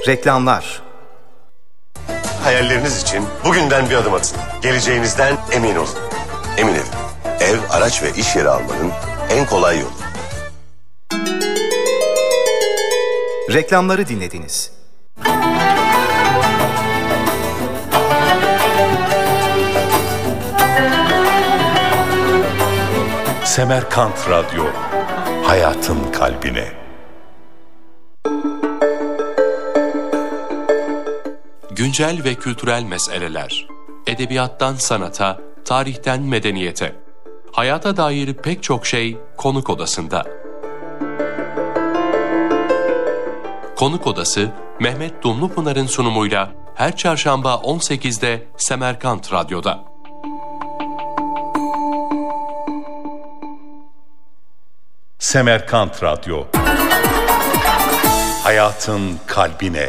Reklamlar. Hayalleriniz için bugünden bir adım atın. Geleceğinizden emin olun. Emin Ev. Ev, araç ve iş yeri almanın en kolay yolu. Reklamları dinlediniz. Semerkant Radyo, hayatın kalbine. Güncel ve kültürel meseleler, edebiyattan sanata, tarihten medeniyete, hayata dair pek çok şey Konuk Odası'nda. Konuk Odası, Mehmet Dumlupınar'ın sunumuyla her çarşamba 18'de Semerkant Radyo'da. Semerkant Radyo, hayatın kalbine.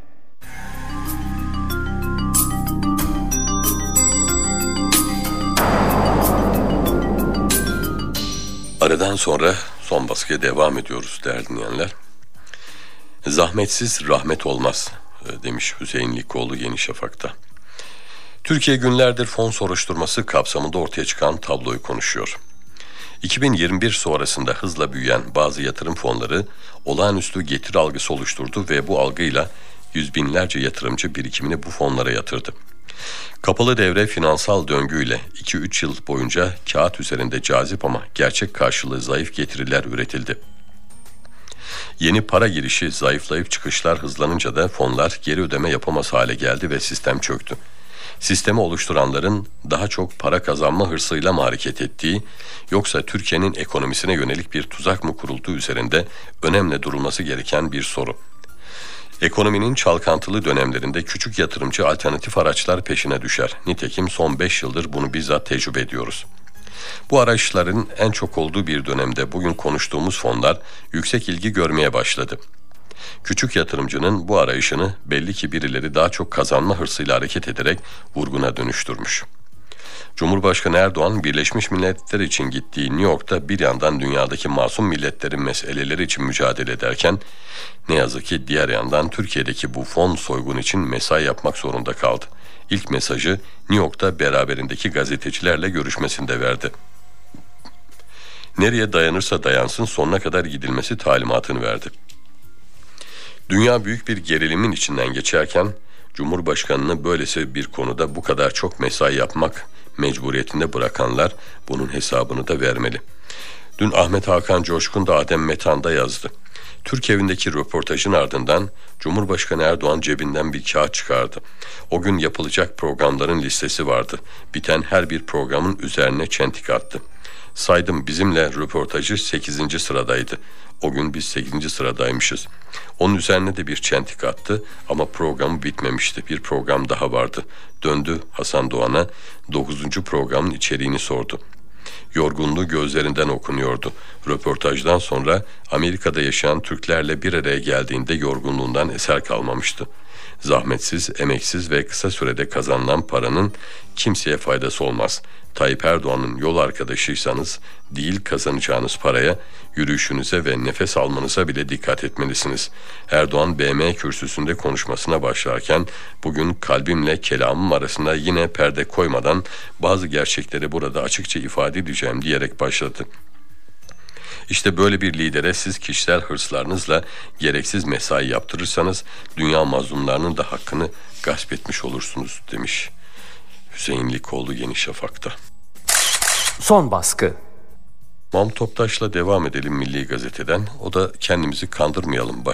Aradan sonra son baskıya devam ediyoruz değerli dinleyenler. Zahmetsiz rahmet olmaz demiş Hüseyin Likoğlu Yeni Şafak'ta. Türkiye günlerdir fon soruşturması kapsamında ortaya çıkan tabloyu konuşuyor. 2021 sonrasında hızla büyüyen bazı yatırım fonları olağanüstü getiri algısı oluşturdu ve bu algıyla yüz binlerce yatırımcı birikimini bu fonlara yatırdı. Kapalı devre finansal döngüyle 2-3 yıl boyunca kağıt üzerinde cazip ama gerçek karşılığı zayıf getiriler üretildi. Yeni para girişi zayıflayıp çıkışlar hızlanınca da fonlar geri ödeme yapamaz hale geldi ve sistem çöktü. Sistemi oluşturanların daha çok para kazanma hırsıyla mı hareket ettiği, yoksa Türkiye'nin ekonomisine yönelik bir tuzak mı kurulduğu üzerinde önemli durulması gereken bir soru. Ekonominin çalkantılı dönemlerinde küçük yatırımcı alternatif araçlar peşine düşer. Nitekim son 5 yıldır bunu bizzat tecrübe ediyoruz. Bu araçların en çok olduğu bir dönemde bugün konuştuğumuz fonlar yüksek ilgi görmeye başladı. Küçük yatırımcının bu arayışını belli ki birileri daha çok kazanma hırsıyla hareket ederek vurguna dönüştürmüş. Cumhurbaşkanı Erdoğan Birleşmiş Milletler için gittiği New York'ta bir yandan dünyadaki masum milletlerin meseleleri için mücadele ederken ne yazık ki diğer yandan Türkiye'deki bu fon soygun için mesai yapmak zorunda kaldı. İlk mesajı New York'ta beraberindeki gazetecilerle görüşmesinde verdi. Nereye dayanırsa dayansın sonuna kadar gidilmesi talimatını verdi. Dünya büyük bir gerilimin içinden geçerken Cumhurbaşkanı'nı böylesi bir konuda bu kadar çok mesai yapmak mecburiyetinde bırakanlar bunun hesabını da vermeli. Dün Ahmet Hakan Coşkun da Adem Metan'da yazdı. Türk Evi'ndeki röportajın ardından Cumhurbaşkanı Erdoğan cebinden bir kağıt çıkardı. O gün yapılacak programların listesi vardı. Biten her bir programın üzerine çentik attı. Saydım, bizimle röportajı 8. sıradaydı. O gün biz 8. sıradaymışız. Onun üzerine de bir çentik attı ama programı bitmemişti. Bir program daha vardı. Döndü Hasan Doğan'a 9. programın içeriğini sordu. Yorgunluğu gözlerinden okunuyordu. Röportajdan sonra Amerika'da yaşayan Türklerle bir araya geldiğinde yorgunluğundan eser kalmamıştı. Zahmetsiz, emeksiz ve kısa sürede kazanılan paranın kimseye faydası olmaz. Tayyip Erdoğan'ın yol arkadaşıysanız değil kazanacağınız paraya, yürüyüşünüze ve nefes almanıza bile dikkat etmelisiniz. Erdoğan BM kürsüsünde konuşmasına başlarken bugün kalbimle kelamım arasında yine perde koymadan bazı gerçekleri burada açıkça ifade edeceğim diyerek başladı. İşte böyle bir lidere siz kişisel hırslarınızla gereksiz mesai yaptırırsanız dünya mazlumlarının da hakkını gasp etmiş olursunuz demiş Hüseyin Likoğlu Yeni Şafak'ta. Son baskı. Mahmut Toptaş'la devam edelim Milli Gazete'den. O da kendimizi kandırmayalım